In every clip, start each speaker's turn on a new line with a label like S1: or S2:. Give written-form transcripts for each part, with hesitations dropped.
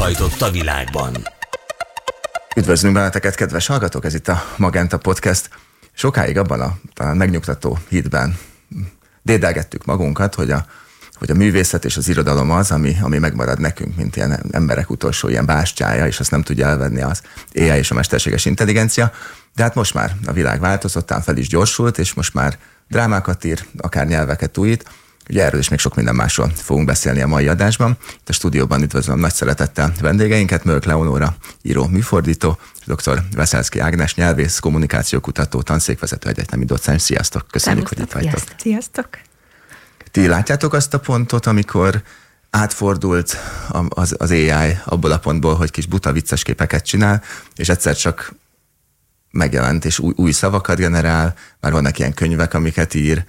S1: hajtott a világban.
S2: Üdvözlünk benneteket, kedves hallgatók! Ez itt a Magenta Podcast. Sokáig abban a talán megnyugtató hitben dédelgettük magunkat, hogy a művészet és az irodalom az, ami megmarad nekünk, mint ilyen emberek utolsó ilyen bástyája, és azt nem tudja elvenni az AI és a mesterséges intelligencia. De hát most már a világ változott, fel is gyorsult, és most már drámákat ír, akár nyelveket újít. Ugye erről is még sok minden másról fogunk beszélni a mai adásban. Itt a stúdióban üdvözlöm nagy szeretettel vendégeinket, Mörk Leonóra, író, műfordító, dr. Veszelszky Ágnes, nyelvész, kommunikációkutató, tanszékvezető, egyetemi docens. Sziasztok! Köszönjük, hogy itt vagytok.
S3: Sziasztok!
S2: Ti látjátok azt a pontot, amikor átfordult az AI abból a pontból, hogy kis buta vicces képeket csinál, és egyszer csak megjelent, és új szavakat generál, már vannak ilyen könyvek, amiket ír.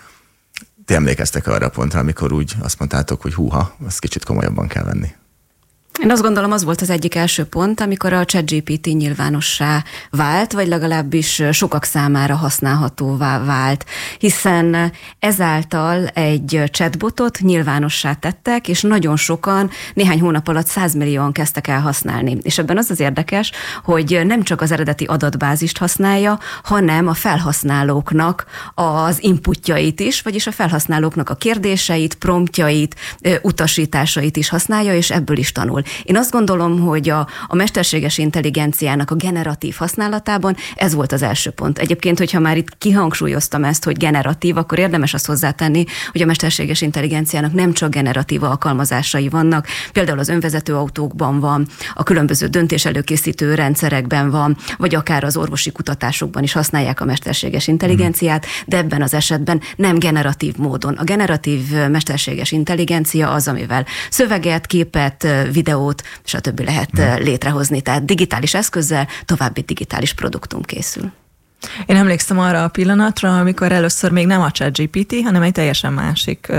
S2: Ti emlékeztek arra a pontra, amikor úgy azt mondtátok, hogy húha, azt kicsit komolyabban kell venni?
S3: Én azt gondolom, az volt az egyik első pont, amikor a ChatGPT nyilvánossá vált, vagy legalábbis sokak számára használhatóvá vált, hiszen ezáltal egy chatbotot nyilvánossá tettek, és nagyon sokan néhány hónap alatt 100 millióan kezdtek el használni. És ebben az érdekes, hogy nem csak az eredeti adatbázist használja, hanem a felhasználóknak az inputjait is, vagyis a felhasználóknak a kérdéseit, promptjait, utasításait is használja, és ebből is tanul. Én azt gondolom, hogy a mesterséges intelligenciának a generatív használatában ez volt az első pont. Egyébként, hogyha már itt kihangsúlyoztam ezt, hogy generatív, akkor érdemes azt hozzátenni, hogy a mesterséges intelligenciának nem csak generatív alkalmazásai vannak, például az önvezető autókban van, a különböző döntéselőkészítő rendszerekben van, vagy akár az orvosi kutatásokban is használják a mesterséges intelligenciát, de ebben az esetben nem generatív módon. A generatív mesterséges intelligencia az, amivel szöveget, képet, videót, stb. Lehet létrehozni. Tehát digitális eszközzel további digitális produktum készül.
S4: Én emlékszem arra a pillanatra, amikor először még nem a ChatGPT, hanem egy teljesen másik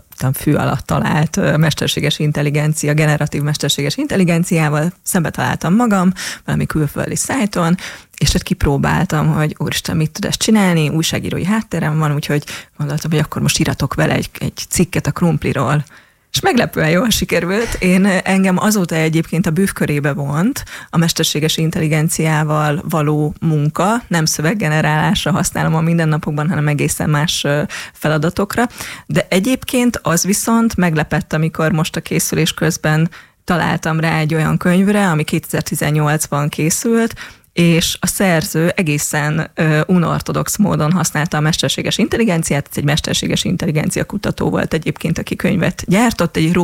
S4: fű alatt talált mesterséges intelligencia, generatív mesterséges intelligenciával szembe találtam magam valami külföldi szájton, és ott kipróbáltam, hogy úristen, mit tud ezt csinálni, újságírói hátterem van, úgyhogy gondoltam, hogy akkor most íratok vele egy cikket a krumpliról. És meglepően jól sikerült. Engem azóta egyébként a bűvkörébe vont a mesterséges intelligenciával való munka, nem szöveggenerálásra használom a mindennapokban, hanem egészen más feladatokra. De egyébként az viszont meglepett, amikor most a készülés közben találtam rá egy olyan könyvre, ami 2018-ban készült, és a szerző egészen unortodox módon használta a mesterséges intelligenciát. Ez egy mesterséges intelligencia kutató volt egyébként, aki könyvet gyártott, egy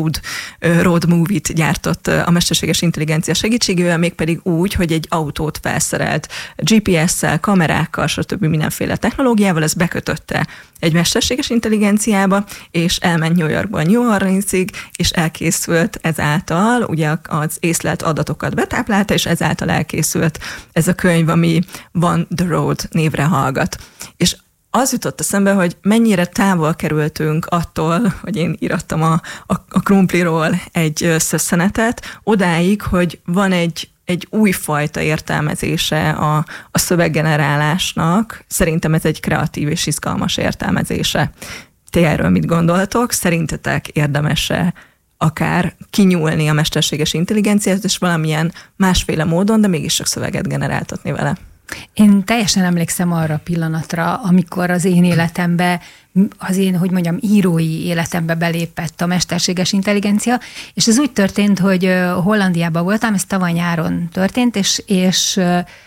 S4: road movie-t gyártott a mesterséges intelligencia segítségével, mégpedig úgy, hogy egy autót felszerelt GPS-szel, kamerákkal, stb. Mindenféle technológiával, ezt bekötötte egy mesterséges intelligenciába, és elment New Yorkból New Orleansig, és elkészült ezáltal, ugye az észlelt adatokat betáplálta, és ezáltal elkészült ez a könyv, ami Van the Road névre hallgat. És az jutott eszembe, hogy mennyire távol kerültünk attól, hogy én írattam a krumpliról egy szösszenetet, odáig, hogy van egy újfajta értelmezése a szöveggenerálásnak. Szerintem ez egy kreatív és izgalmas értelmezése. Ti erről mit gondoltok? Szerintetek érdemes-e akár kinyúlni a mesterséges intelligenciát, és valamilyen másféle módon, de mégis csak szöveget generáltatni vele?
S5: Én teljesen emlékszem arra a pillanatra, amikor az én életembe, az én, hogy mondjam, írói életembe belépett a mesterséges intelligencia, és ez úgy történt, hogy Hollandiában voltam, ez tavaly nyáron történt, és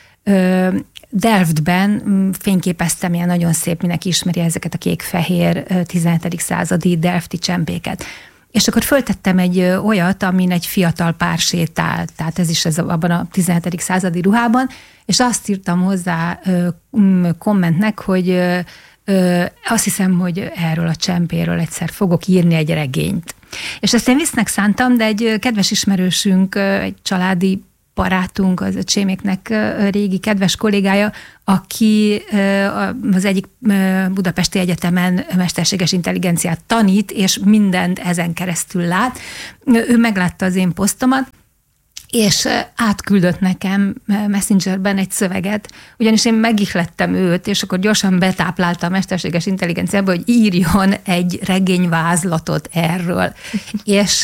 S5: Delftben fényképeztem ilyen nagyon szép, mindenki ismeri ezeket a kék-fehér 17. századi delfti csempéket. És akkor föltettem egy olyat, amin egy fiatal pár sétál, tehát ez is abban a 17. századi ruhában, és azt írtam hozzá kommentnek, hogy azt hiszem, hogy erről a csempéről egyszer fogok írni egy regényt. És ezt én visznek szántam, de egy kedves ismerősünk, egy családi barátunk, az a Cséméknek régi kedves kollégája, aki az egyik budapesti egyetemen mesterséges intelligenciát tanít, és mindent ezen keresztül lát. Ő meglátta az én posztomat, és átküldött nekem Messengerben egy szöveget, ugyanis én megihlettem őt, és akkor gyorsan betáplálta a mesterséges intelligenciába, hogy írjon egy regényvázlatot erről. És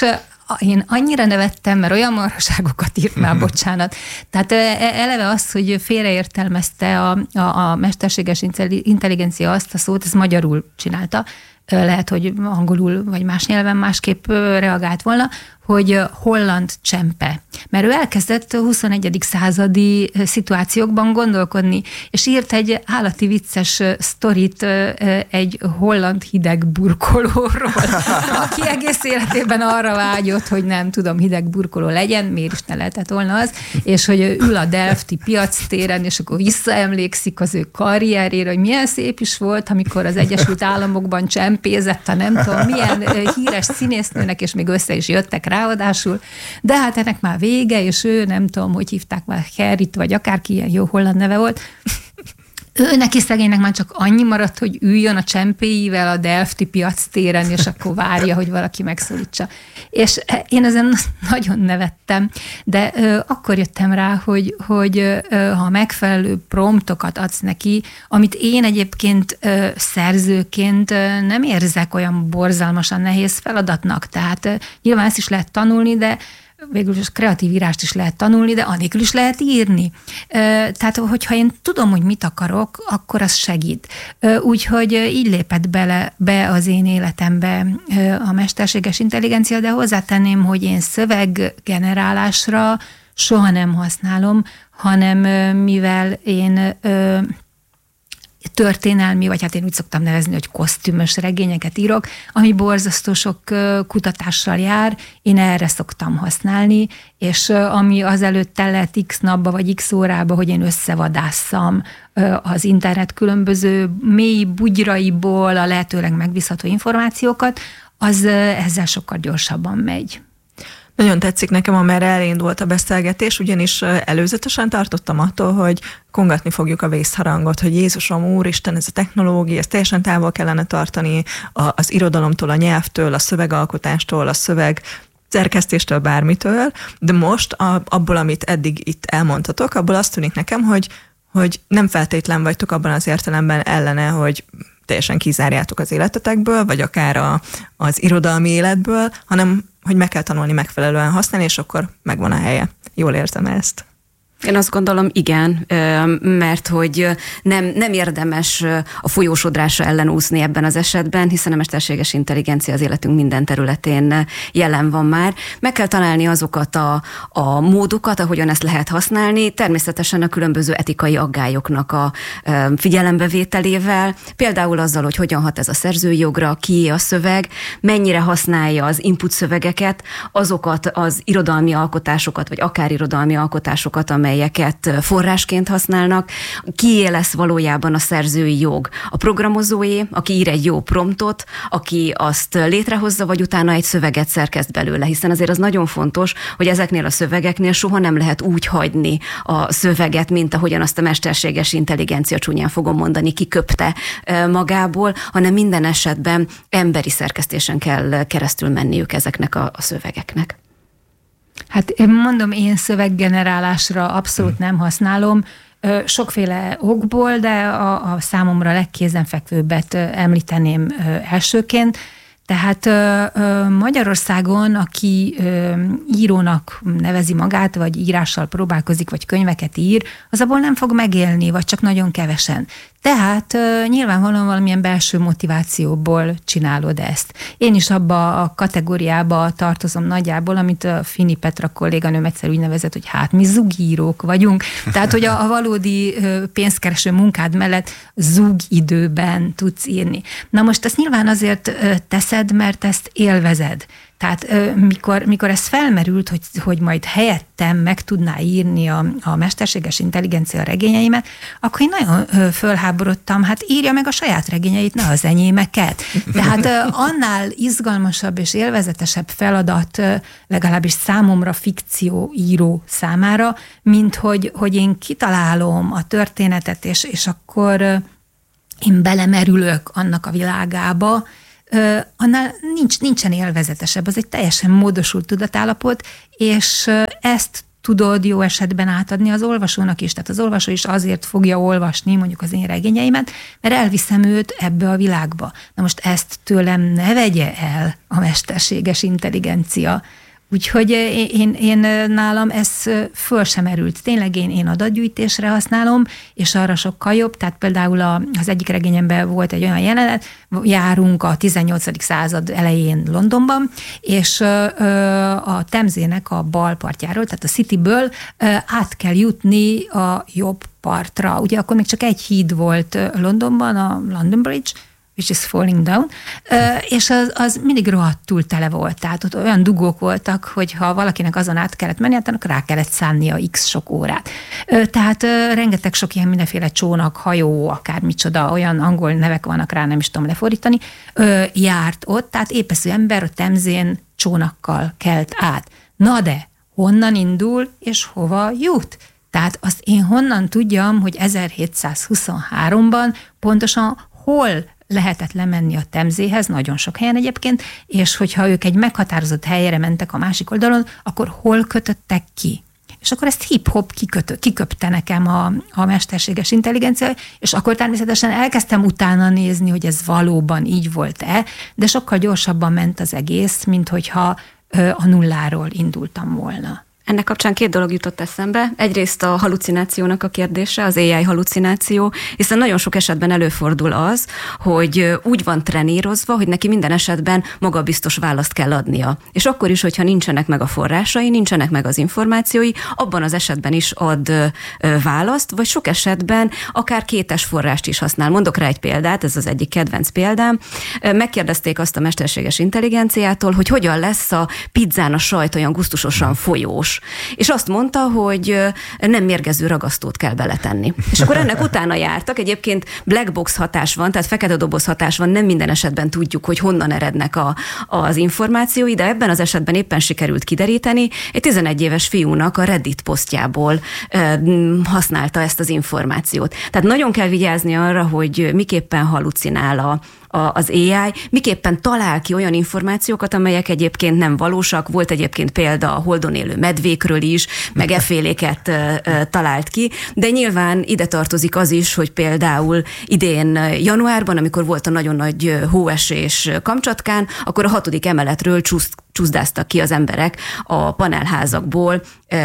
S5: én annyira nevettem, mert olyan marhaságokat írt már, bocsánat. Tehát eleve az, hogy félreértelmezte a mesterséges intelligencia azt a szót, ez magyarul csinálta, lehet, hogy angolul vagy más nyelven másképp reagált volna, hogy holland csempe. Mert ő elkezdett 21. századi szituációkban gondolkodni, és írt egy állati vicces sztorit egy holland hideg burkolóról, aki egész életében arra vágyott, hogy nem tudom, hideg burkoló legyen, miért is ne lehetett volna az, és hogy ül a delfti piactéren, és akkor visszaemlékszik az ő karrierére, hogy milyen szép is volt, amikor az Egyesült Államokban csempézett a nem tudom, milyen híres színésznőnek, és még össze is jöttek ráadásul, de hát ennek már vége, és ő nem tudom, hogy hívták már Harryt, vagy akárki, ilyen jó holland neve volt. Ő neki szegénynek már csak annyi maradt, hogy üljön a csempéivel a delfti piactéren, és akkor várja, hogy valaki megszólítsa. És én ezen nagyon nevettem, de akkor jöttem rá, hogy ha megfelelő promptokat adsz neki, amit én egyébként szerzőként nem érzek olyan borzalmasan nehéz feladatnak. Tehát nyilván ezt is lehet tanulni, de végül is kreatív írást is lehet tanulni, de anélkül is lehet írni. Tehát, hogyha én tudom, hogy mit akarok, akkor az segít. Úgyhogy így lépett be az én életembe a mesterséges intelligencia, de hozzátenném, hogy én szöveggenerálásra soha nem használom, hanem mivel én történelmi, vagy hát én úgy szoktam nevezni, hogy kosztümös regényeket írok, ami borzasztó sok kutatással jár, én erre szoktam használni, és ami azelőtt tellett x napba, vagy x órába, hogy én összevadásszam az internet különböző mély bugyraiból a lehetőleg megbízható információkat, az ezzel sokkal gyorsabban megy.
S4: Nagyon tetszik nekem, amerre elindult a beszélgetés, ugyanis előzetesen tartottam attól, hogy kongatni fogjuk a vészharangot, hogy Jézusom, Úristen, ez a technológia, ezt teljesen távol kellene tartani az irodalomtól, a nyelvtől, a szövegalkotástól, a szöveg szerkesztéstől, bármitől, de most abból, amit eddig itt elmondhatok, abból azt tűnik nekem, hogy nem feltétlen vagytok abban az értelemben ellene, hogy teljesen kizárjátok az életetekből, vagy akár az irodalmi életből, hanem hogy meg kell tanulni megfelelően használni, és akkor megvan a helye. Jól érzem ezt.
S3: Én azt gondolom, igen, mert hogy nem érdemes a folyósodrásra ellenúszni ebben az esetben, hiszen a mesterséges intelligencia az életünk minden területén jelen van már. Meg kell találni azokat a módokat, ahogyan ezt lehet használni, természetesen a különböző etikai aggályoknak a figyelembevételével, például azzal, hogy hogyan hat ez a szerzői jogra, kié a szöveg, mennyire használja az input szövegeket, azokat az irodalmi alkotásokat, vagy akár irodalmi alkotásokat, amelyeket forrásként használnak, kié lesz valójában a szerzői jog. A programozóé, aki ír egy jó promptot, aki azt létrehozza, vagy utána egy szöveget szerkeszt belőle, hiszen azért az nagyon fontos, hogy ezeknél a szövegeknél soha nem lehet úgy hagyni a szöveget, mint ahogyan azt a mesterséges intelligencia, csúnyán fogom mondani, kiköpte magából, hanem minden esetben emberi szerkesztésen kell keresztül menniük ezeknek a szövegeknek.
S5: Hát én mondom, én szöveggenerálásra abszolút nem használom, sokféle okból, de a számomra legkézenfekvőbbet említeném elsőként. Tehát Magyarországon, aki írónak nevezi magát, vagy írással próbálkozik, vagy könyveket ír, az abból nem fog megélni, vagy csak nagyon kevesen. Tehát nyilvánvalóan valamilyen belső motivációból csinálod ezt. Én is abba a kategóriába tartozom nagyjából, amit a Fini Petra kolléganőm egyszer úgy nevezett, hogy hát mi zugírók vagyunk. Tehát, hogy a valódi pénzkereső munkád mellett zugidőben tudsz írni. Na most ezt nyilván azért teszed, mert ezt élvezed. Tehát mikor ez felmerült, hogy majd helyettem meg tudná írni a mesterséges intelligencia regényeimet, akkor én nagyon fölháborodtam, hát írja meg a saját regényeit, ne az enyémeket. Tehát annál izgalmasabb és élvezetesebb feladat, legalábbis számomra fikcióíró számára, mint hogy én kitalálom a történetet, és akkor én belemerülök annak a világába, annál nincsen élvezetesebb, az egy teljesen módosult tudatállapot, és ezt tudod jó esetben átadni az olvasónak is. Tehát az olvasó is azért fogja olvasni mondjuk az én regényeimet, mert elviszem őt ebbe a világba. Na most ezt tőlem ne vegye el a mesterséges intelligencia. Úgyhogy én nálam ez föl sem erült. Tényleg én adatgyűjtésre használom, és arra sokkal jobb. Tehát például az egyik regényemben volt egy olyan jelenet, járunk a 18. század elején Londonban, és a Temzének a bal partjáról, tehát a Cityből át kell jutni a jobb partra. Ugye akkor még csak egy híd volt Londonban, a London Bridge, which is falling down, és az mindig rohadtul tele volt. Tehát ott olyan dugók voltak, hogy ha valakinek azon át kellett menni, akkor rá kellett szánnia x sok órát. Tehát rengeteg sok ilyen mindenféle csónak, hajó, akármicsoda, olyan angol nevek vannak rá, nem is tudom lefordítani, járt ott, tehát épeszű ember a Temzén csónakkal kelt át. Na de, honnan indul és hova jut? Tehát azt én honnan tudjam, hogy 1723-ban pontosan hol lehetett lemenni a Temzéhez, nagyon sok helyen egyébként, és hogyha ők egy meghatározott helyre mentek a másik oldalon, akkor hol kötöttek ki? És akkor ezt hip-hop kiköpte nekem a mesterséges intelligencia, és akkor természetesen elkezdtem utána nézni, hogy ez valóban így volt-e, de sokkal gyorsabban ment az egész, mint hogyha a nulláról indultam volna.
S3: Ennek kapcsán 2 dolog jutott eszembe. Egyrészt a halucinációnak a kérdése, az AI halucináció, hiszen nagyon sok esetben előfordul az, hogy úgy van trenírozva, hogy neki minden esetben magabiztos választ kell adnia. És akkor is, hogyha nincsenek meg a forrásai, nincsenek meg az információi, abban az esetben is ad választ, vagy sok esetben akár 2 forrást is használ. Mondok rá egy példát, ez az egyik kedvenc példám. Megkérdezték azt a mesterséges intelligenciától, hogy hogyan lesz a pizzán a sajt olyan gusztusosan folyós. És azt mondta, hogy nem mérgező ragasztót kell beletenni. És akkor ennek utána jártak, egyébként black box hatás van, tehát fekete doboz hatás van, nem minden esetben tudjuk, hogy honnan erednek az információi, de ebben az esetben éppen sikerült kideríteni. Egy 11 éves fiúnak a Reddit posztjából használta ezt az információt. Tehát nagyon kell vigyázni arra, hogy miképpen halucinál az AI, miképpen talál ki olyan információkat, amelyek egyébként nem valósak. Volt egyébként példa a Holdon élő medvékről is, meg efféléket talált ki, de nyilván ide tartozik az is, hogy például idén januárban, amikor volt a nagyon nagy hóesés Kamcsatkán, akkor a 6. emeletről csúszdáztak ki az emberek a panelházakból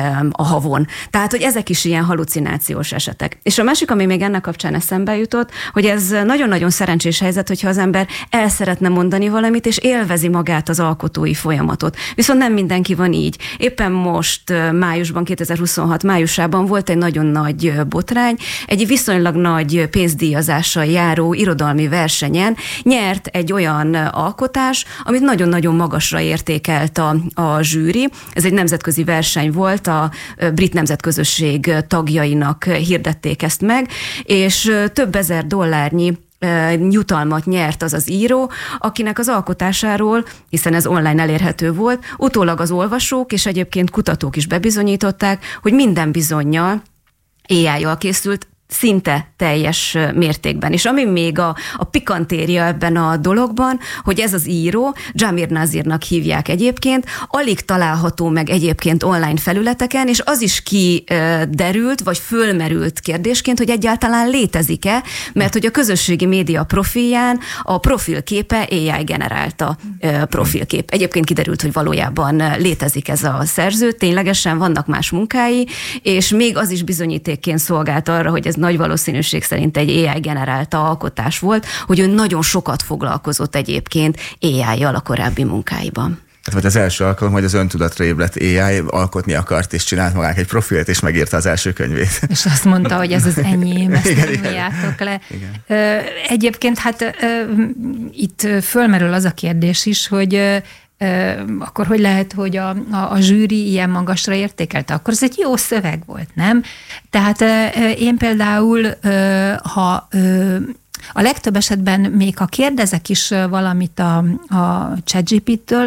S3: a havon. Tehát, hogy ezek is ilyen halucinációs esetek. És a másik, ami még ennek kapcsán eszembe jutott, hogy ez nagyon-nagyon szerencsés helyzet, hogyha az ember el szeretne mondani valamit, és élvezi magát az alkotói folyamatot. Viszont nem mindenki van így. Éppen most májusban, 2026 májusában volt egy nagyon nagy botrány, egy viszonylag nagy pénzdíjazással járó irodalmi versenyen nyert egy olyan alkotás, amit nagyon-nagyon magasra értékelt a zsűri. Ez egy nemzetközi verseny volt, a brit nemzetközösség tagjainak hirdették ezt meg, és több ezer dollárnyi jutalmat nyert az író, akinek az alkotásáról, hiszen ez online elérhető volt, utólag az olvasók és egyébként kutatók is bebizonyították, hogy minden bizonnyal AI-jal készült, szinte teljes mértékben. És ami még a pikantéria ebben a dologban, hogy ez az író, Jamir Nazirnak hívják egyébként, alig található meg egyébként online felületeken, és az is kiderült, vagy fölmerült kérdésként, hogy egyáltalán létezik-e, mert hogy a közösségi média profilján a profilképe AI generálta profilkép. Egyébként kiderült, hogy valójában létezik ez a szerző, ténylegesen vannak más munkái, és még az is bizonyítékként szolgált arra, hogy ez nagy valószínűség szerint egy AI generálta alkotás volt, hogy ő nagyon sokat foglalkozott egyébként AI-jal a korábbi munkáiban.
S2: Hát vagy az első alkalom, hogy az öntudatra ébredt AI alkotni akart, és csinált magának egy profilt, és megírta az első könyvét. És
S5: azt mondta, hogy ez az enyém, ezt tanuljátok le. Egyébként hát itt fölmerül az a kérdés is, hogy akkor hogy lehet, hogy a zsűri ilyen magasra értékelte? Akkor ez egy jó szöveg volt, nem? Tehát én például, ha a legtöbb esetben még ha kérdezek is valamit a ChatGPT-től,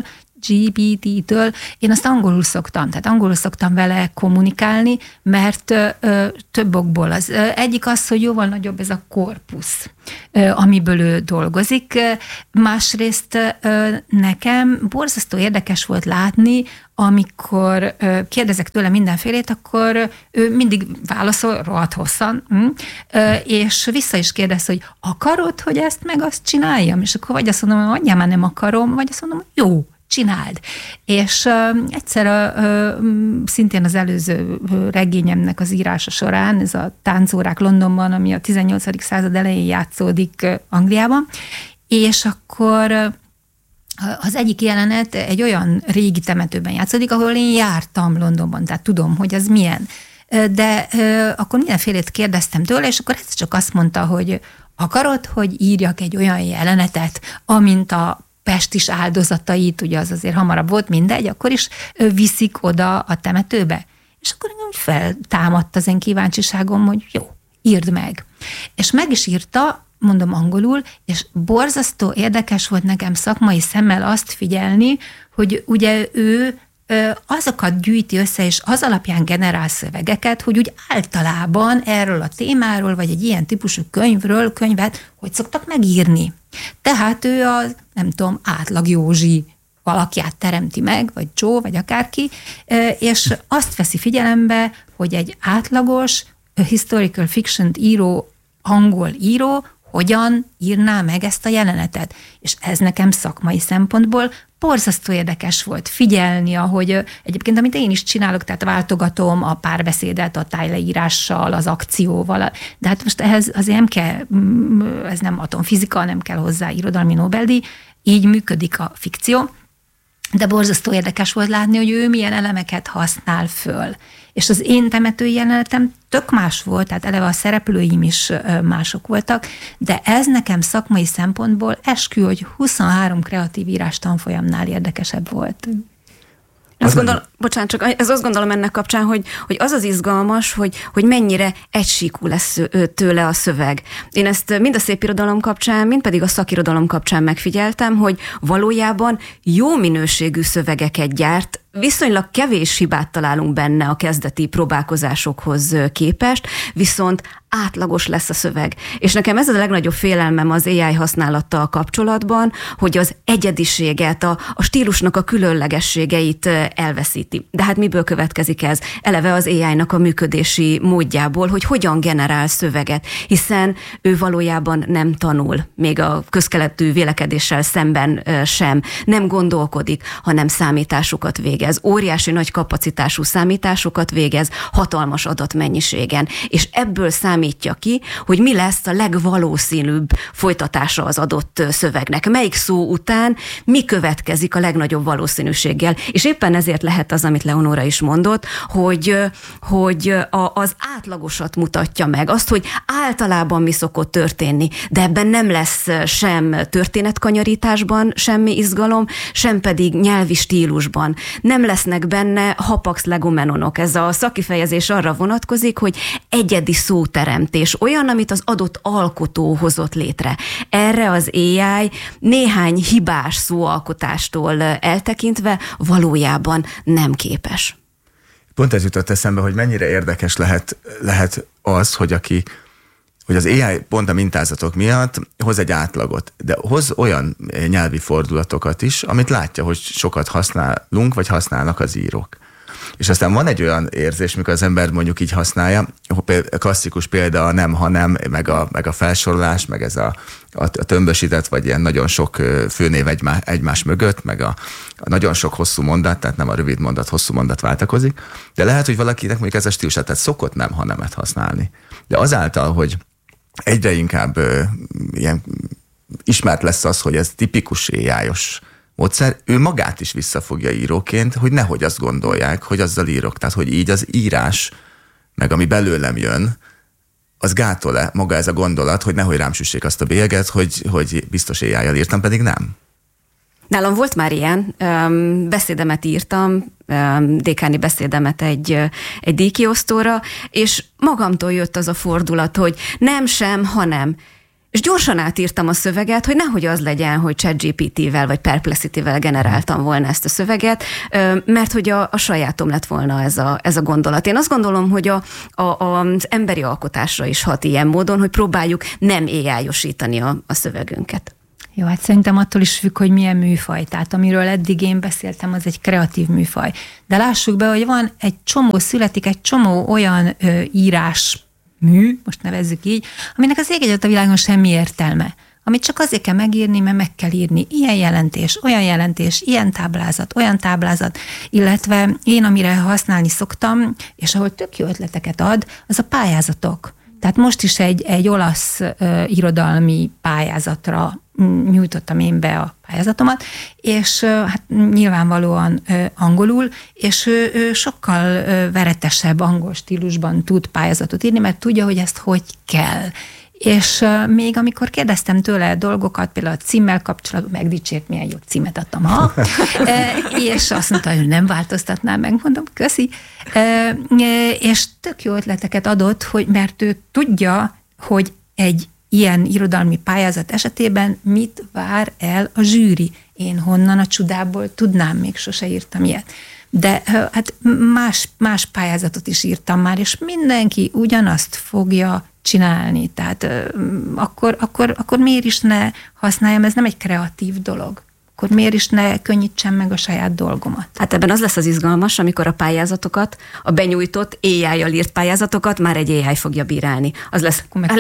S5: én azt angolul szoktam vele kommunikálni, mert több okból. Az egyik az, hogy jóval nagyobb ez a korpusz, amiből ő dolgozik. Másrészt nekem borzasztó érdekes volt látni, amikor kérdezek tőle mindenfélét, akkor ő mindig válaszol rohadt hosszan, és vissza is kérdez, hogy akarod, hogy ezt meg azt csináljam? És akkor vagy azt mondom, hogy adjál már, nem akarom, vagy azt mondom, hogy jó, csináld. És egyszer szintén az előző regényemnek az írása során, ez a Táncórák Londonban, ami a 18. század elején játszódik Angliában, és akkor az egyik jelenet egy olyan régi temetőben játszódik, ahol én jártam Londonban, tehát tudom, hogy az milyen. De akkor mindenfélét kérdeztem tőle, és akkor ez csak azt mondta, hogy akarod, hogy írjak egy olyan jelenetet, amint a pestis áldozatait, ugye az azért hamarabb volt, mindegy, akkor is viszik oda a temetőbe. És akkor engem feltámadt az én kíváncsiságom, hogy jó, írd meg. És meg is írta, mondom angolul, és borzasztó érdekes volt nekem szakmai szemmel azt figyelni, hogy ugye ő azokat gyűjti össze, és az alapján generál szövegeket, hogy úgy általában erről a témáról, vagy egy ilyen típusú könyvet, hogy szoktak megírni. Tehát ő a, nem tudom, átlag Józsi alakját teremti meg, vagy Joe, vagy akárki, és azt veszi figyelembe, hogy egy átlagos historical fiction-t író, angol író hogyan írná meg ezt a jelenetet. És ez nekem szakmai szempontból borzasztó érdekes volt figyelni, ahogy egyébként, amit én is csinálok, tehát váltogatom a párbeszédet a tájleírással, az akcióval, de hát most ehhez azért nem kell, ez nem atomfizika, nem kell hozzá irodalmi Nobel-díj, így működik a fikció, de borzasztó érdekes volt látni, hogy ő milyen elemeket használ föl. És az én temetői jelenetem tök más volt, tehát eleve a szereplőim is mások voltak, de ez nekem szakmai szempontból eskü, hogy 23 kreatív írás tanfolyamnál érdekesebb volt.
S3: Azt gondolom ennek kapcsán, hogy az az izgalmas, hogy mennyire egysíkú lesz tőle a szöveg. Én ezt mind a szépirodalom kapcsán, mind pedig a szakirodalom kapcsán megfigyeltem, hogy valójában jó minőségű szövegeket gyárt, viszonylag kevés hibát találunk benne a kezdeti próbálkozásokhoz képest, viszont átlagos lesz a szöveg. És nekem ez a legnagyobb félelmem az AI használattal kapcsolatban, hogy az egyediséget, a stílusnak a különlegességeit elveszíti. De hát miből következik ez? Eleve az AI-nak a működési módjából, hogy hogyan generál szöveget, hiszen ő valójában nem tanul, még a közkeletű vélekedéssel szemben sem, nem gondolkodik, hanem számításokat végez. Óriási nagy kapacitású számításokat végez, hatalmas adatmennyiségen, és ebből számítja ki, hogy mi lesz a legvalószínűbb folytatása az adott szövegnek. Melyik szó után mi következik a legnagyobb valószínűséggel. És éppen ezért lehet az, amit Leonóra is mondott, hogy az átlagosat mutatja meg, azt, hogy általában mi szokott történni, de ebben nem lesz sem történetkanyarításban semmi izgalom, sem pedig nyelvi stílusban. Nem lesznek benne hapax legomenonok. Ez a szakifejezés arra vonatkozik, hogy egyedi szóteremtés, olyan, amit az adott alkotó hozott létre. Erre az AI néhány hibás szóalkotástól eltekintve valójában nem képes.
S2: Pont ez jutott eszembe, hogy mennyire érdekes lehet az, hogy az AI pont a mintázatok miatt hoz egy átlagot, de hoz olyan nyelvi fordulatokat is, amit látja, hogy sokat használunk, vagy használnak az írók. És aztán van egy olyan érzés, mikor az ember mondjuk így használja, klasszikus példa a nem, hanem, meg a felsorolás, meg ez a tömbösített, vagy ilyen nagyon sok főnév egymás mögött, meg a nagyon sok hosszú mondat, tehát nem a rövid mondat, hosszú mondat váltakozik. De lehet, hogy valakinek mondjuk ez a stílus, tehát szokott nem, hanemet használni. De azáltal, hogy egyre inkább ilyen ismert lesz az, hogy ez tipikus AI-os módszer, ő magát is visszafogja íróként, hogy nehogy azt gondolják, hogy azzal írok. Tehát, hogy így az írás, meg ami belőlem jön, az gátol-e maga ez a gondolat, hogy nehogy rám süssék azt a bélyeget, hogy biztos AI-jal írtam, pedig nem.
S3: Nálam volt már ilyen, beszédemet írtam, dékáni beszédemet egy díjkiosztóra, és magamtól jött az a fordulat, hogy nem, sem, hanem. És gyorsan átírtam a szöveget, hogy nehogy az legyen, hogy ChatGPT-vel vagy Perplexity-vel generáltam volna ezt a szöveget, mert hogy a sajátom lett volna ez a gondolat. Én azt gondolom, hogy az emberi alkotásra is hat ilyen módon, hogy próbáljuk nem AI-osítani a szövegünket.
S5: Jó, hát szerintem attól is függ, hogy milyen műfaj. Tehát amiről eddig én beszéltem, az egy kreatív műfaj. De lássuk be, hogy születik egy csomó olyan írás mű, most nevezzük így, aminek az ég egyet a világon semmi értelme. amit csak azért kell megírni, mert meg kell írni ilyen jelentés, ilyen táblázat, olyan táblázat, illetve én, amire használni szoktam, és ahol tök jó ötleteket ad, az a pályázatok. Tehát most is egy olasz irodalmi pályázatra nyújtottam én be a pályázatomat, és hát nyilvánvalóan angolul, és ő sokkal veretesebb angol stílusban tud pályázatot írni, mert tudja, hogy ezt hogy kell. És még amikor kérdeztem tőle dolgokat, például a címmel kapcsolatban, megdicsért, milyen jó címet adtam, és azt mondta, hogy nem változtatnám meg, mondom, köszi. És tök jó ötleteket adott, mert ő tudja, hogy egy ilyen irodalmi pályázat esetében mit vár el a zsűri. Én honnan a csodából tudnám, még sose írtam ilyet. De hát más pályázatot is írtam már, és mindenki ugyanazt fogja csinálni. Tehát akkor miért is ne használjam, ez nem egy kreatív dolog. Akkor miért is ne könnyítsem meg a saját dolgomat?
S3: Hát ebben az lesz az izgalmas, amikor a pályázatokat, a benyújtott AI-jal írt pályázatokat már egy AI fogja bírálni. Az lesz.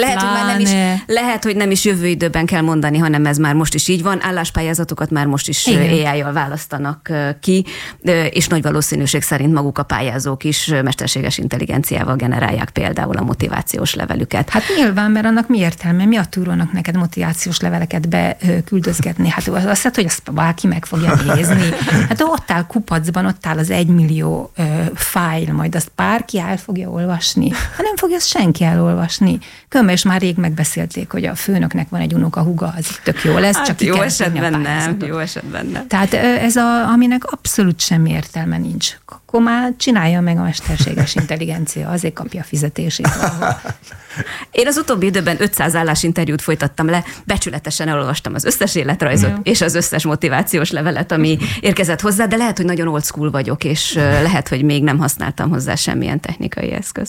S3: Lehet, hogy nem is jövő időben kell mondani, hanem ez már most is így van. Álláspályázatokat már most is AI-jal választanak ki, és nagy valószínűség szerint maguk a pályázók is mesterséges intelligenciával generálják például a motivációs levelüket.
S5: Hát nyilván, mert annak mi értelme? Mi a túrónak neked motivációs leveleket beküldözgetni? Hát azt hát, hogy azt valaki meg fogja nézni. Hát ott áll kupacban, ott áll az 1 millió fájl, majd azt bárki el fogja olvasni. Hát nem fogja ezt senki elolvasni. Különben is már rég megbeszélték, hogy a főnöknek van egy unoka-húga, az tök jó lesz,
S3: hát
S5: csak
S3: jó esetben nem. Jó esetben nem.
S5: Tehát ez aminek abszolút semmi értelme nincs. Akkor már csinálja meg a mesterséges intelligencia, azért kapja a fizetését.
S3: Én az utóbbi időben 500 állásinterjút folytattam le, becsületesen elolvastam az összes életrajzot és az összes motivációs levelet, ami érkezett hozzá, de lehet, hogy nagyon old school vagyok, és lehet, hogy még nem használtam hozzá semmilyen technikai eszközt.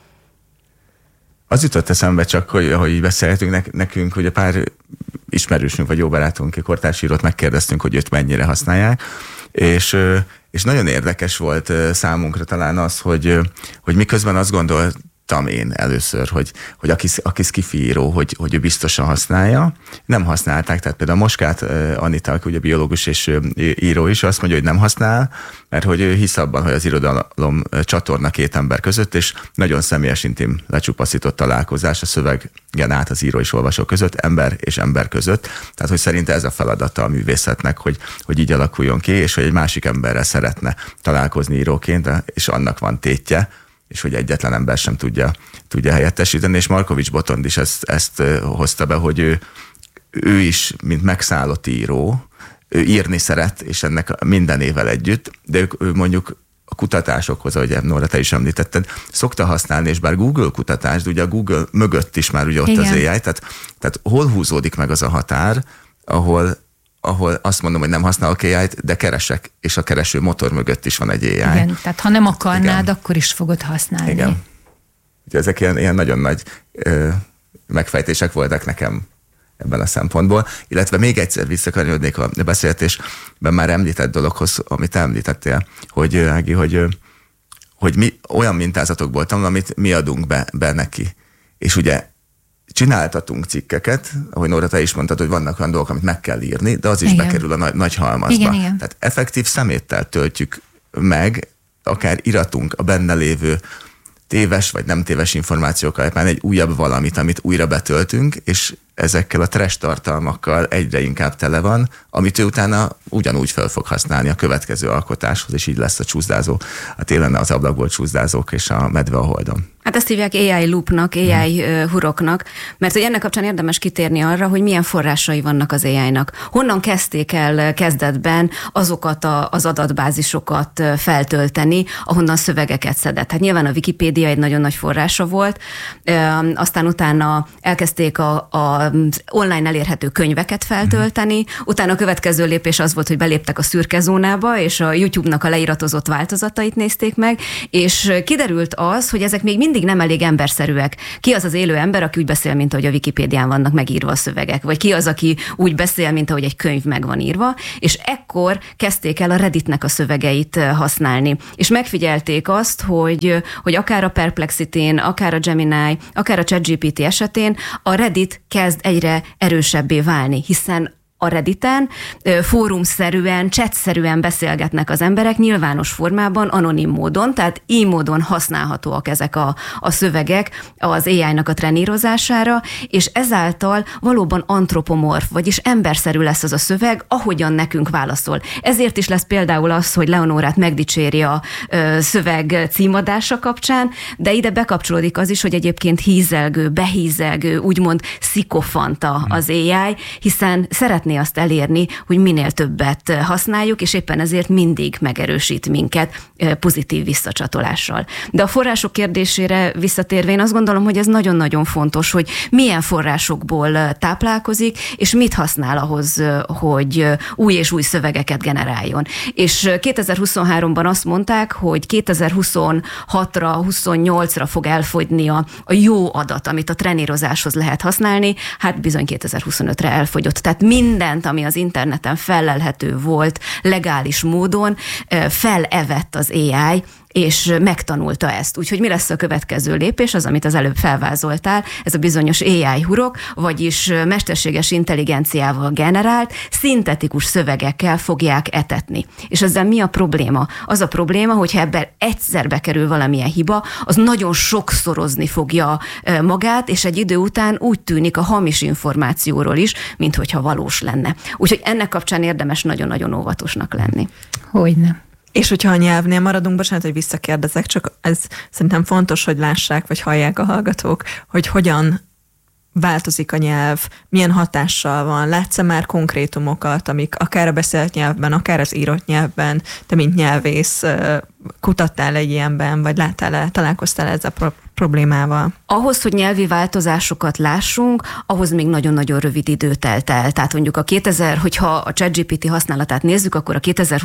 S2: Az jutott eszembe csak, hogy így beszélhetünk nekünk, hogy a pár ismerősünk vagy jó barátunk, kortársírót megkérdeztünk, hogy őt mennyire használják, és nagyon érdekes volt számunkra talán az, hogy miközben azt gondoltam én először, hogy aki skifi író, hogy ő biztosan használja. Nem használták, tehát például Moskát Anita, aki ugye biológus és író is, azt mondja, hogy nem használ, mert hogy ő hisz abban, hogy az irodalom csatorna két ember között, és nagyon személyes, intim, lecsupaszított találkozás a szövegen át az író és olvasó között, ember és ember között. Tehát, hogy szerinte ez a feladata a művészetnek, hogy így alakuljon ki, és hogy egy másik emberrel szeretne találkozni íróként, és annak van tétje, és hogy egyetlen ember sem tudja helyettesíteni, és Markovics Botond is ezt hozta be, hogy ő is, mint megszállott író, ő írni szeret, és ennek minden évvel együtt, de ő mondjuk a kutatásokhoz, ahogy Nóra, te is említetted, szokta használni, és bár Google kutatás, de ugye a Google mögött is már ugye ott az AI, tehát hol húzódik meg az a határ, ahol azt mondom, hogy nem használok AI-t, de keresek, és a kereső motor mögött is van egy AI.
S5: Igen, tehát ha nem akarnád, akkor is fogod használni.
S2: Igen. Ugye ezek ilyen nagyon nagy megfejtések voltak nekem ebben a szempontból, illetve még egyszer visszakanyarodnék a beszélgetésben már említett dologhoz, amit említettél, hogy mi olyan mintázatokból tanul, amit mi adunk be neki. És ugye csináltatunk cikkeket, ahogy Nóra, te is mondtad, hogy vannak olyan dolgok, amit meg kell írni, de az is bekerül a nagy halmazba.
S5: Igen.
S2: Tehát effektív szeméttel töltjük meg, akár iratunk a benne lévő téves vagy nem téves információk alapján egy újabb valamit, amit újra betöltünk, és ezekkel a trash tartalmakkal egyre inkább tele van, amit ő utána ugyanúgy fel fog használni a következő alkotáshoz, és így lesz a csúszdázó. A télen az ablakból csúszdázók és a medve a holdon.
S3: Hát ezt hívják AI loopnak, AI huroknak, mert hogy ennek kapcsán érdemes kitérni arra, hogy milyen forrásai vannak az AI-nak. Honnan kezdték el kezdetben azokat az adatbázisokat feltölteni, ahonnan szövegeket szedett. Hát nyilván a Wikipédia egy nagyon nagy forrása volt, aztán utána elkezdték a online elérhető könyveket feltölteni, utána a következő lépés az volt, volt, hogy beléptek a szürke zónába, és a YouTube-nak a leiratozott változatait nézték meg, és kiderült az, hogy ezek még mindig nem elég emberszerűek. Ki az az élő ember, aki úgy beszél, mint ahogy a Wikipédián vannak megírva a szövegek, vagy ki az, aki úgy beszél, mint ahogy egy könyv meg van írva, és ekkor kezdték el a Redditnek a szövegeit használni. És megfigyelték azt, hogy akár a Perplexity-n, akár a Gemini, akár a ChatGPT esetén a Reddit kezd egyre erősebbé válni, hiszen a Redditen fórumszerűen, chatszerűen beszélgetnek az emberek nyilvános formában, anonim módon, tehát így módon használhatóak ezek a szövegek az AI-nak a trenírozására, és ezáltal valóban antropomorf, vagyis emberszerű lesz az a szöveg, ahogyan nekünk válaszol. Ezért is lesz például az, hogy Leonórát megdicséri a szöveg címadása kapcsán, de ide bekapcsolódik az is, hogy egyébként hízelgő, behízelgő, úgymond szikofanta az AI, hiszen szeretné azt elérni, hogy minél többet használjuk, és éppen ezért mindig megerősít minket pozitív visszacsatolással. De a források kérdésére visszatérve, én azt gondolom, hogy ez nagyon-nagyon fontos, hogy milyen forrásokból táplálkozik, és mit használ ahhoz, hogy új és új szövegeket generáljon. És 2023-ban azt mondták, hogy 2026-ra, 28-ra fog elfogyni a jó adat, amit a trenírozáshoz lehet használni, hát bizony 2025-re elfogyott. Tehát mindent, ami az interneten fellelhető volt legális módon, felevett az AI, és megtanulta ezt. Úgyhogy mi lesz a következő lépés, az, amit az előbb felvázoltál, ez a bizonyos AI hurok, vagyis mesterséges intelligenciával generált, szintetikus szövegekkel fogják etetni. És ezzel mi a probléma? Az a probléma, hogyha ebben egyszer bekerül valamilyen hiba, az nagyon sokszorozni fogja magát, és egy idő után úgy tűnik a hamis információról is, minthogyha valós lenne. Úgyhogy ennek kapcsán érdemes nagyon-nagyon óvatosnak lenni.
S5: Hogyne.
S4: És hogyha a nyelvnél maradunk, bocsánat, hogy visszakérdezek, csak ez szerintem fontos, hogy lássák, vagy hallják a hallgatók, hogy hogyan változik a nyelv, milyen hatással van. Látsz-e már konkrétumokat, amik akár a beszélt nyelvben, akár az írott nyelvben, te mint nyelvész kutattál egy ilyenben, vagy találkoztál ezzel a problémával?
S3: Ahhoz, hogy nyelvi változásokat lássunk, ahhoz még nagyon-nagyon rövid idő telt el. Tehát mondjuk hogyha a ChatGPT használatát nézzük, akkor a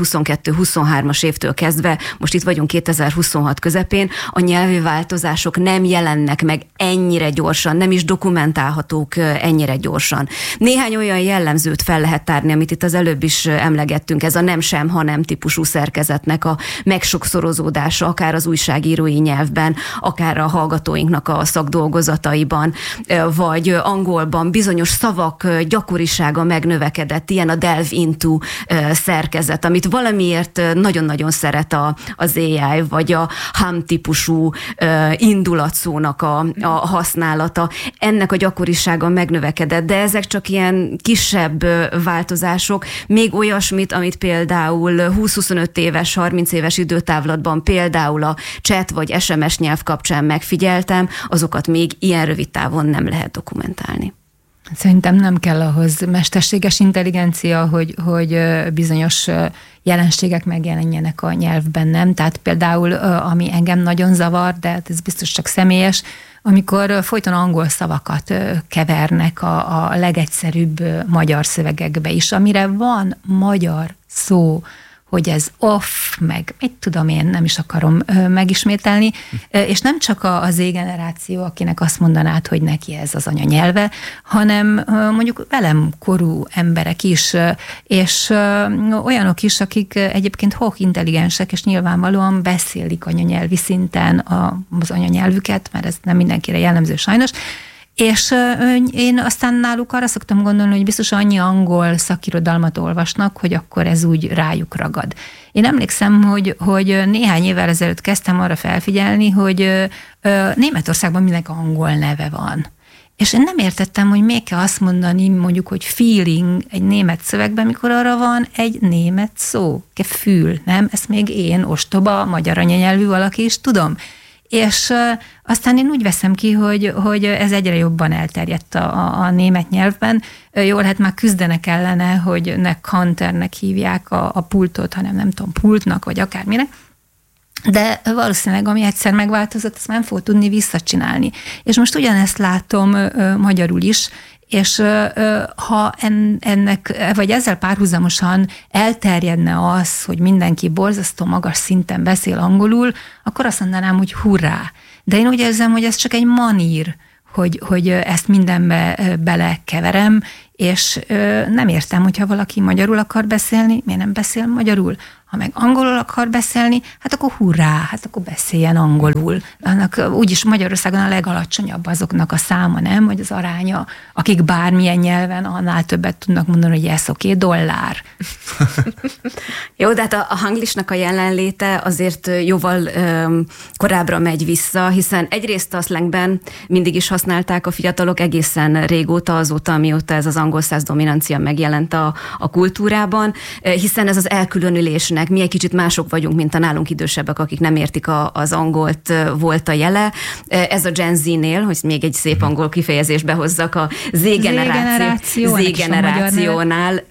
S3: 2022-23-as évtől kezdve, most itt vagyunk 2026 közepén, a nyelvi változások nem jelennek meg ennyire gyorsan, nem is dokumentálhatók ennyire gyorsan. Néhány olyan jellemzőt fel lehet tárni, amit itt az előbb is emlegettünk, ez a nem sem, hanem típusú szerkezetnek a megsokszorozódása, akár az újságírói nyelvben, akár a hallgatóinknak a szakdolgozataiban, vagy angolban bizonyos szavak gyakorisága megnövekedett, ilyen a delve into szerkezet, amit valamiért nagyon-nagyon szeret az AI, vagy a hum típusú indulatszónak a használata. Ennek a gyakorisága megnövekedett, de ezek csak ilyen kisebb változások, még olyasmit, amit például 20-25 éves, 30 éves időtávlatban például a chat vagy SMS nyelv kapcsán megfigyeltem, azokat még ilyen rövid távon nem lehet dokumentálni.
S5: Szerintem nem kell ahhoz mesterséges intelligencia, hogy bizonyos jelenségek megjelenjenek a nyelvben, nem? Tehát például, ami engem nagyon zavar, de ez biztos csak személyes, amikor folyton angol szavakat kevernek a legegyszerűbb magyar szövegekbe is, amire van magyar szó, hogy ez off, meg mit tudom én, nem is akarom megismételni, és nem csak az Z-generáció, akinek azt mondanád, hogy neki ez az anyanyelve, hanem mondjuk velem korú emberek is, és olyanok is, akik egyébként intelligensek, és nyilvánvalóan beszélik anyanyelvi szinten az anyanyelvüket, mert ez nem mindenkire jellemző sajnos, és én aztán náluk arra szoktam gondolni, hogy biztos annyi angol szakirodalmat olvasnak, hogy akkor ez úgy rájuk ragad. Én emlékszem, hogy néhány évvel ezelőtt kezdtem arra felfigyelni, hogy Németországban mindenki angol neve van. És én nem értettem, hogy miért kell azt mondani, mondjuk, hogy feeling egy német szövegben, mikor arra van egy német szó. Fül, nem? Ezt még én, ostoba, magyar anyanyelvű valaki is tudom. És aztán én úgy veszem ki, hogy ez egyre jobban elterjedt a német nyelvben. Jól lehet már küzdenek ellene, hogy ne counternek hívják a pultot, hanem nem tudom, pultnak, vagy akárminek. De valószínűleg, ami egyszer megváltozott, azt nem fog tudni visszacsinálni. És most ugyanezt látom magyarul is, És ha ennek, vagy ezzel párhuzamosan elterjedne az, hogy mindenki borzasztó magas szinten beszél angolul, akkor azt mondanám, hogy hurrá. De én úgy érzem, hogy ez csak egy manír, hogy ezt mindenbe belekeverem, és nem értem, hogyha valaki magyarul akar beszélni, miért nem beszél magyarul? Ha meg angolul akar beszélni, hát akkor hurrá, hát akkor beszéljen angolul. Annak úgyis Magyarországon a legalacsonyabb azoknak a száma, nem? Hogy az aránya, akik bármilyen nyelven annál többet tudnak mondani, hogy yes, oké, dollár.
S3: Jó, de hát a hanglisnak a jelenléte azért jóval korábbra megy vissza, hiszen egyrészt a slangben mindig is használták a fiatalok egészen régóta, azóta, mióta ez az angol száz dominancia megjelent a kultúrában, hiszen ez az elkülönülésnek, mi egy kicsit mások vagyunk, mint a nálunk idősebbek, akik nem értik az angolt, volt a jele. Ez a Gen Z-nél, hogy még egy szép angol kifejezést behozzak, a Z-generációnál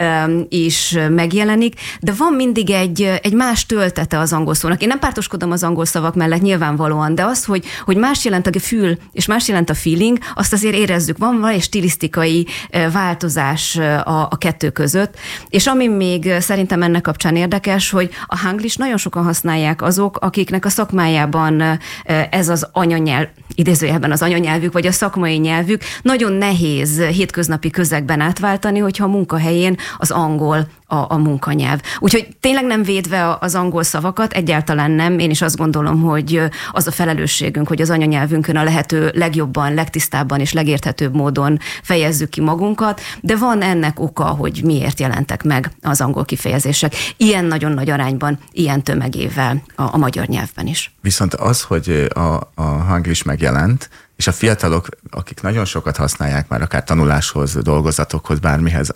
S3: is megjelenik, de van mindig egy más töltete az angol szónak. Én nem pártoskodom az angol szavak mellett nyilvánvalóan, de az, hogy más jelent a fül, és más jelent a feeling, azt azért érezzük. Van valami stilisztikai változás a kettő között, és ami még szerintem ennek kapcsán érdekes, hogy a hanglis nagyon sokan használják azok, akiknek a szakmájában ez az anyanyelv, idézőjelben az anyanyelvük, vagy a szakmai nyelvük nagyon nehéz hétköznapi közegben átváltani, hogyha a munkahelyén az angol a munkanyelv. Úgyhogy tényleg nem védve az angol szavakat, egyáltalán nem. Én is azt gondolom, hogy az a felelősségünk, hogy az anyanyelvünkön a lehető legjobban, legtisztábban és legérthetőbb módon fejezzük ki magunkat, de van ennek oka, hogy miért jelentek meg az angol kifejezések. Ilyen nagyon nagy arányban, ilyen tömegével a magyar nyelvben is.
S2: Viszont az, hogy a hanglis megjelent, és a fiatalok, akik nagyon sokat használják már akár tanuláshoz, dolgozatokhoz, bármihez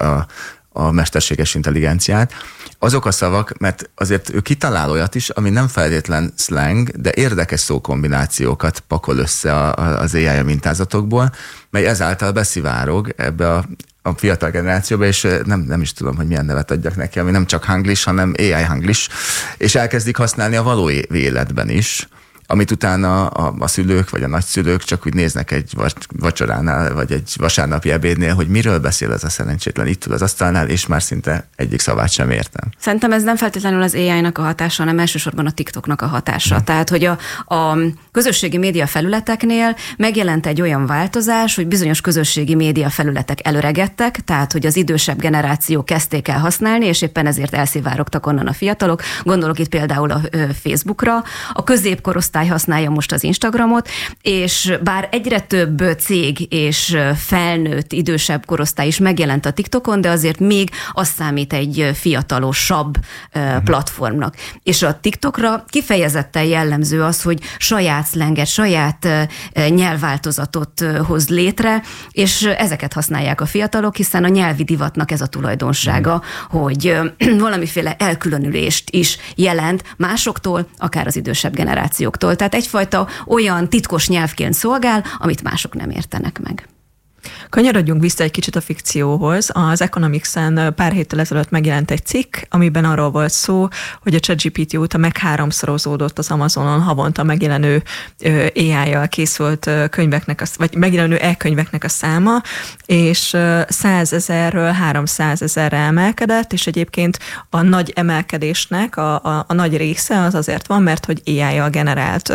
S2: a mesterséges intelligenciát, azok a szavak, mert azért ő kitalál olyat is, ami nem feltétlen slang, de érdekes szókombinációkat pakol össze az AI mintázatokból, mely ezáltal beszivárog ebbe a fiatal generációba, és nem is tudom, hogy milyen nevet adjak neki, ami nem csak hanglis, hanem AI hanglis, és elkezdik használni a való életben is, amit utána a szülők vagy a nagyszülők csak úgy néznek egy vacsoránál, vagy egy vasárnapi ebédnél, hogy miről beszél ez a szerencsétlen itt ül az asztalnál, és már szinte egyik szavát sem értem.
S3: Szerintem ez nem feltétlenül az AI-nak a hatása, hanem elsősorban a TikToknak a hatása. Tehát, hogy a közösségi média felületeknél megjelent egy olyan változás, hogy bizonyos közösségi média felületek előregettek, tehát, hogy az idősebb generáció kezdték el használni, és éppen ezért elszivárogtak onnan a fiatalok. Gondolok itt például a Facebookra. A középkorosztály használja most az Instagramot, és bár egyre több cég és felnőtt, idősebb korosztály is megjelent a TikTokon, de azért még az számít egy fiatalosabb platformnak. És a TikTokra kifejezetten jellemző az, hogy saját szlenget, saját nyelvváltozatot hoz létre, és ezeket használják a fiatalok, hiszen a nyelvi divatnak ez a tulajdonsága, hogy valamiféle elkülönülést is jelent másoktól, akár az idősebb generációktól. Tehát egyfajta olyan titkos nyelvként szolgál, amit mások nem értenek meg.
S4: Kanyarodjunk vissza egy kicsit a fikcióhoz. Az Economics-en pár héttel ezelőtt megjelent egy cikk, amiben arról volt szó, hogy a ChatGPT óta megháromszorozódott az Amazonon havonta megjelenő AI-jal készült könyveknek, vagy megjelenő e-könyveknek a száma, és 100 000-ről 300 000-re emelkedett, és egyébként a nagy emelkedésnek a nagy része az azért van, mert hogy AI-jal generált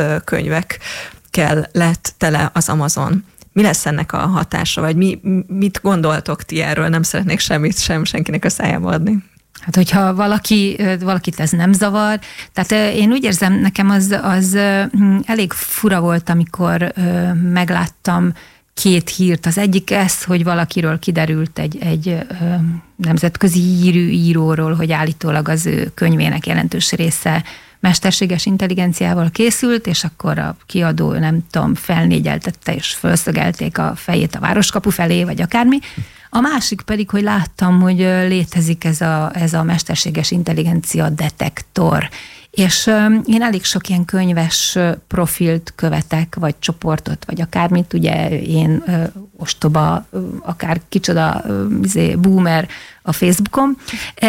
S4: könyvekkel lett tele az Amazon. Mi lesz ennek a hatása, vagy mit gondoltok ti erről? Nem szeretnék semmit sem senkinek a szájába adni.
S5: Hát, hogyha valakit ez nem zavar, tehát én úgy érzem, nekem az elég fura volt, amikor megláttam két hírt. Az egyik ez, hogy valakiről kiderült egy nemzetközi íróról, hogy állítólag az ő könyvének jelentős része mesterséges intelligenciával készült, és akkor a kiadó, nem tudom, felnégyeltette és felszögelték a fejét a városkapu felé, vagy akármi. A másik pedig, hogy láttam, hogy létezik ez a mesterséges intelligencia detektor. És én elég sok ilyen könyves profilt követek, vagy csoportot, vagy akármit. Ugye én ostoba, akár kicsoda boomer a Facebookon,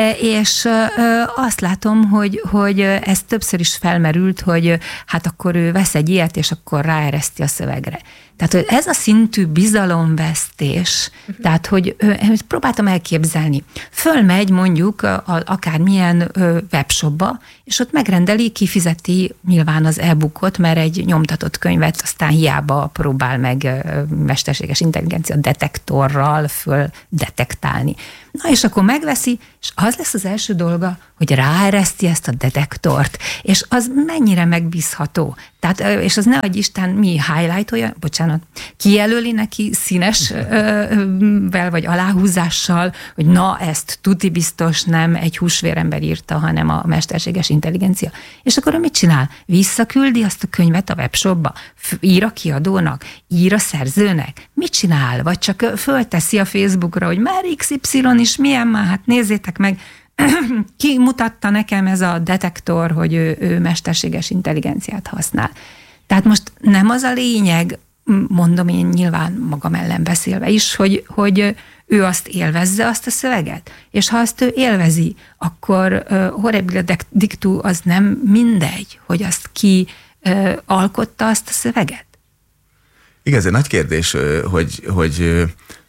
S5: és azt látom, hogy ez többször is felmerült, hogy hát akkor ő vesz egy ilyet, és akkor ráereszti a szövegre. Tehát ez a szintű bizalomvesztés, tehát hogy próbáltam elképzelni. Fölmegy mondjuk akármilyen webshopba, és ott megrendeli, kifizeti nyilván az e-bookot, mert egy nyomtatott könyvet aztán hiába próbál meg mesterséges intelligencia detektorral föl detektálni. Na és akkor megveszi, és az lesz az első dolga, hogy ráereszti ezt a detektort, és az mennyire megbízható. Tehát, és az ne adj Isten, mi highlightolja, kijelöli neki színesvel vagy aláhúzással, hogy na, ezt tuti biztos nem egy húsvérember írta, hanem a mesterséges intelligencia. És akkor mit csinál? Visszaküldi azt a könyvet a webshopba, ír a kiadónak, ír a szerzőnek. Mit csinál? Vagy csak fölteszi a Facebookra, hogy már XY is milyen már, hát nézzétek meg, ki mutatta nekem ez a detektor, hogy ő mesterséges intelligenciát használ. Tehát most nem az a lényeg, mondom én nyilván magam ellen beszélve is, hogy ő azt élvezze, azt a szöveget. És ha azt ő élvezi, akkor horribile dictu az nem mindegy, hogy azt ki alkotta azt a szöveget.
S2: Igen, ez egy nagy kérdés, hogy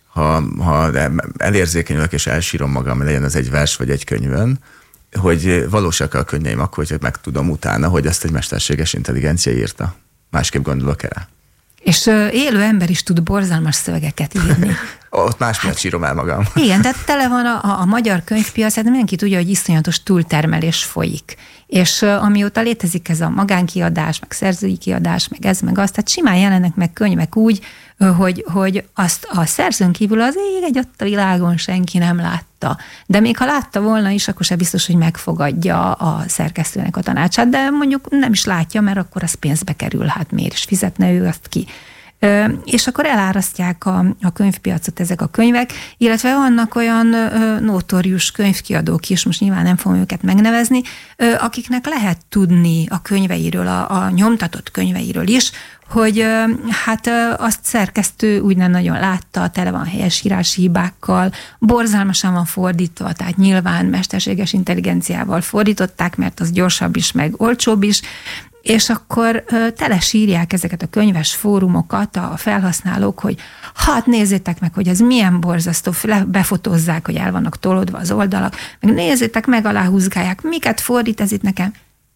S2: ha elérzékenyülök és elsírom magam, legyen ez egy vers vagy egy könyvön, hogy valósak a könnyeim akkor, hogy megtudom utána, hogy ezt egy mesterséges intelligencia írta. Másképp gondolok erre.
S5: És élő ember is tud borzalmas szövegeket írni.
S2: Ott más miatt sírom el magam.
S5: Igen, tehát tele van a magyar könyvpiac, hát mindenki tudja, hogy iszonyatos túltermelés folyik. És amióta létezik ez a magánkiadás, meg szerzői kiadás, meg ez, meg azt, tehát simán jelennek meg könyvek úgy, hogy azt a szerzőn kívül az ég egy ott a világon senki nem látta. De még ha látta volna is, akkor se biztos, hogy megfogadja a szerkesztőnek a tanácsát, de mondjuk nem is látja, mert akkor az pénzbe kerül, hát miért is fizetne ő azt ki. És akkor elárasztják a könyvpiacot ezek a könyvek, illetve vannak olyan notórius könyvkiadók is, most nyilván nem fogom őket megnevezni, akiknek lehet tudni a könyveiről, a nyomtatott könyveiről is, hogy hát azt szerkesztő úgy nem nagyon látta, tele van helyesírási hibákkal, borzalmasan van fordítva, tehát nyilván mesterséges intelligenciával fordították, mert az gyorsabb is, meg olcsóbb is, és akkor telesírják ezeket a könyves fórumokat a felhasználók, hogy hát nézzétek meg, hogy ez milyen borzasztó, befotózzák, hogy el vannak tolódva az oldalak, meg nézzétek meg, aláhúzgálják, miket fordít ez itt nekem.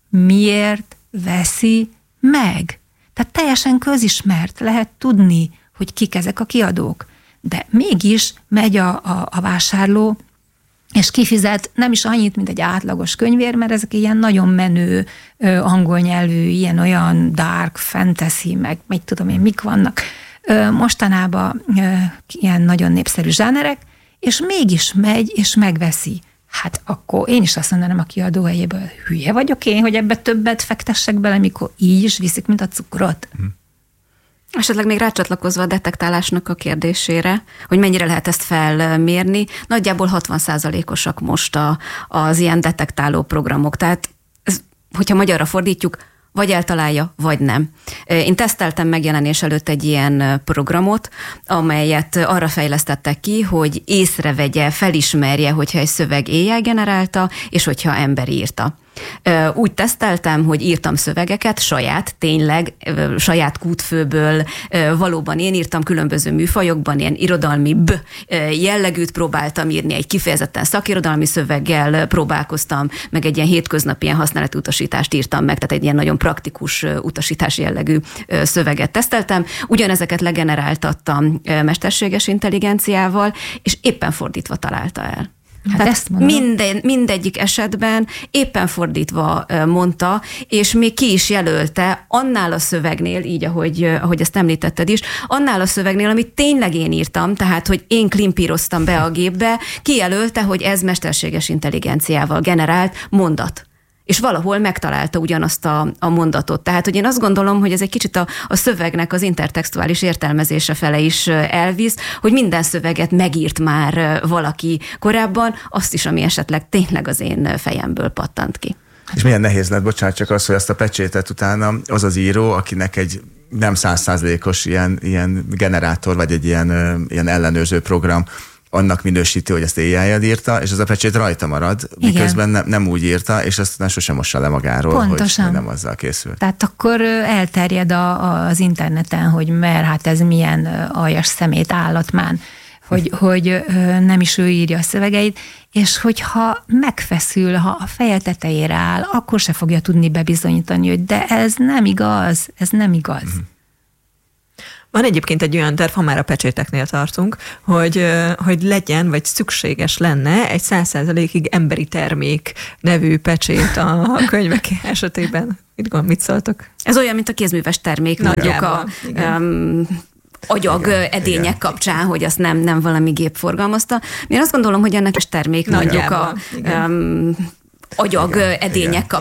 S5: Miért veszi meg? Tehát teljesen közismert, lehet tudni, hogy kik ezek a kiadók. De mégis megy a vásárló, és kifizet nem is annyit, mint egy átlagos könyvér, mert ezek ilyen nagyon menő angol nyelvű, ilyen-olyan dark fantasy, meg mit tudom én, mik vannak mostanában ilyen nagyon népszerű zsánerek, és mégis megy, és megveszi. Hát akkor én is azt mondanám a kiadó helyéből, hülye vagyok én, hogy ebbe többet fektessek bele, mikor így is viszik, mint a cukrot.
S3: Esetleg még rácsatlakozva a detektálásnak a kérdésére, hogy mennyire lehet ezt felmérni, nagyjából 60%-osak most az ilyen detektáló programok. Tehát, hogyha magyarra fordítjuk, vagy eltalálja, vagy nem. Én teszteltem megjelenés előtt egy ilyen programot, amelyet arra fejlesztettek ki, hogy észrevegye, felismerje, hogyha egy szöveg AI generálta, és hogyha ember írta. Úgy teszteltem, hogy írtam szövegeket, tényleg saját kútfőből, valóban én írtam különböző műfajokban, ilyen irodalmibb jellegűt próbáltam írni, egy kifejezetten szakirodalmi szöveggel próbálkoztam, meg egy ilyen hétköznapi ilyen használati utasítást írtam meg, tehát egy ilyen nagyon praktikus utasítás jellegű szöveget teszteltem. Ugyanezeket legeneráltattam mesterséges intelligenciával, és éppen fordítva találta el.
S5: Hát ezt
S3: mindegyik esetben éppen fordítva mondta, és még ki is jelölte annál a szövegnél, így ahogy ezt említetted is, annál a szövegnél, amit tényleg én írtam, tehát hogy én klimpíroztam be a gépbe, kijelölte, hogy ez mesterséges intelligenciával generált mondat. És valahol megtalálta ugyanazt a mondatot. Tehát, hogy én azt gondolom, hogy ez egy kicsit a szövegnek az intertextuális értelmezése fele is elvisz, hogy minden szöveget megírt már valaki korábban, azt is, ami esetleg tényleg az én fejemből pattant ki.
S2: És milyen nehéz lett, bocsánat, csak az, hogy azt a pecsétet utána az író, akinek egy nem 100%-os ilyen generátor, vagy egy ilyen ellenőrző program annak minősíti, hogy ezt AI-jal írta, és az a pecsét rajta marad, miközben nem úgy írta, és azt sosem mossa le magáról,
S5: pontosan,
S2: hogy nem azzal készült.
S5: Tehát akkor elterjed az interneten, hogy mert hát ez milyen aljas szemét állatmán, hogy nem is ő írja a szövegeit, és hogyha megfeszül, ha a feje tetejére áll, akkor se fogja tudni bebizonyítani, hogy de ez nem igaz, ez nem igaz.
S4: Van egyébként egy olyan terv, ha már a pecséteknél tartunk, hogy legyen, vagy szükséges lenne egy 100%-ig emberi termék nevű pecsét a könyvek esetében. Mit szóltok?
S3: Ez olyan, mint a kézműves termék, mondjuk a agyag edények kapcsán, hogy azt nem valami gép forgalmazta. Én azt gondolom, hogy ennek is termék mondjuk a agyag edények kapcsán.